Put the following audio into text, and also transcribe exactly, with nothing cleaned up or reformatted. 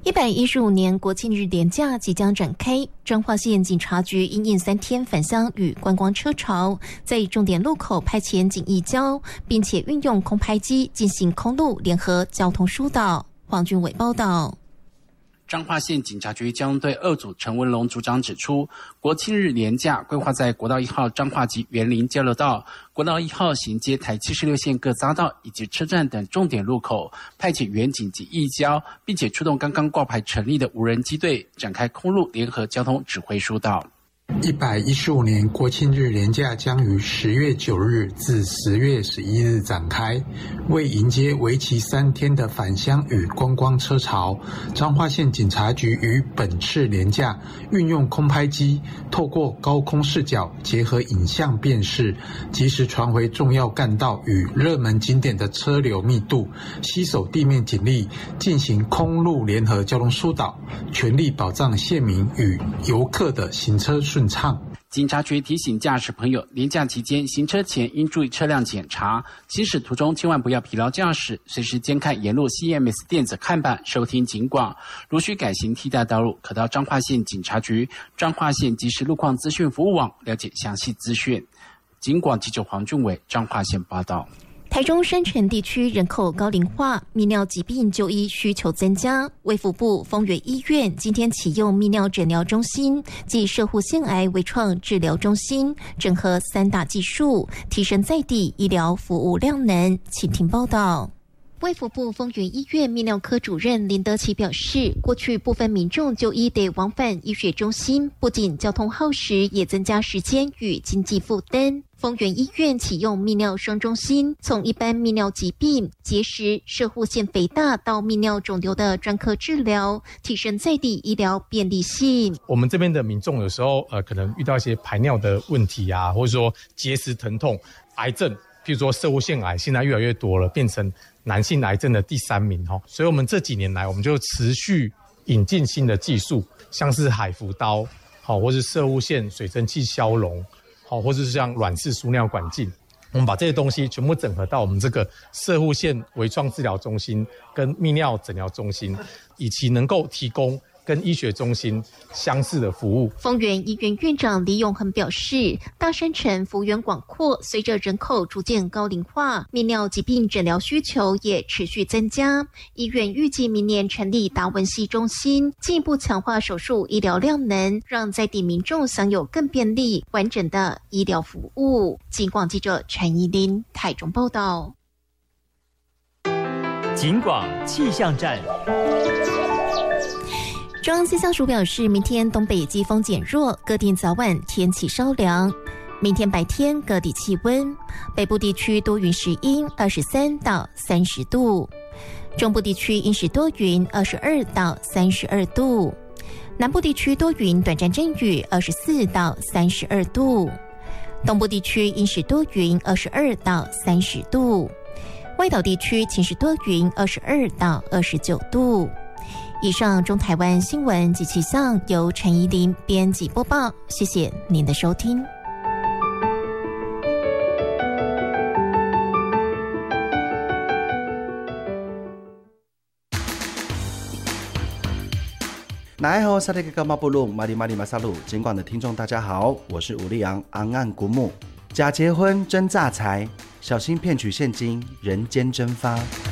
一百一十五年国庆日连假即将展开，彰化县警察局因应三天返乡与观光车潮，在重点路口派遣警义交，并且运用空拍机进行空路联合交通疏导。黄俊伟报道。 彰化县警察局交通队二组陈文龙组长指出，国庆日连假规划在国道一号彰化及园林交流道、国道一号衔接台七十六线各匝道以及车站等重点路口派遣员警及义交，并且出动刚刚挂牌成立的无人机队，展开空路联合交通指挥疏导。 一百一十五年国庆日连假将于十月九日至十月十一日展开。为迎接为期三天的返乡与观光车潮，彰化县警察局于本次连假运用空拍机，透过高空视角结合影像辨识，及时传回重要干道与热门景点的车流密度，携手地面警力进行空路联合交通疏导，全力保障县民与游客的行车顺畅。 警察局提醒驾驶朋友，连假期间行车前应注意车辆检查，行驶途中千万不要疲劳驾驶，随时监看沿路 C M S 电子看板，收听警广。如需改行替代道路，可到彰化县警察局彰化县即时路况资讯服务网了解详细资讯。警广记者黄俊伟彰化县报道。 台中山城地区人口高龄化，泌尿疾病就医需求增加。卫福部丰原医院今天启用泌尿诊疗中心及摄护腺癌微创治疗中心，整合三大技术，提升在地医疗服务量能。请听报道。卫福部丰原医院泌尿科主任林德奇表示，过去部分民众就医得往返医学中心，不仅交通耗时，也增加时间与经济负担。丰原医院启用泌尿双中心，从一般泌尿疾病、结石、摄护腺肥大到泌尿肿瘤的专科治疗，提升在地医疗便利性。 我们这边的民众有时候呃可能遇到一些排尿的问题啊，或者说结石疼痛、癌症，譬如说摄护腺癌，现在越来越多了，变成男性癌症的第三名哈。所以我们这几年来，我们就持续引进新的技术，像是海扶刀，好，或是摄护腺水蒸气消融。好，或者是像软式输尿管镜，我们把这些东西全部整合到我们这个摄护腺微创治疗中心跟泌尿诊疗中心，以其能够提供跟医学中心相似的服务。 丰原医院院长李永恒表示，大山城幅员广阔，随着人口逐渐高龄化，泌尿疾病诊疗需求也持续增加。医院预计明年成立达文西中心，进一步强化手术医疗量能，让在地民众享有更便利、完整的医疗服务。警广记者陈怡琳台中报道。 警广气象站。 中央气象署表示，明天东北季风减弱，各地早晚天气稍凉。明天白天各地气温，北部地区多云时阴，二十三到三十度；中部地区阴时多云，二十二到三十二度；南部地区多云，短暂阵雨，二十四到三十二度；东部地区阴时多云，二十二到三十度；外岛地区晴时多云，二十二到二十九度。以上中台湾新闻及气象由陈怡琳编辑播报，谢谢您的收听。 来好，萨利格马布鲁马里马里马萨鲁，尽管的听众大家好，我是吴立阳，昂岸古木。假结婚真诈财，小心骗取现金，人间蒸发。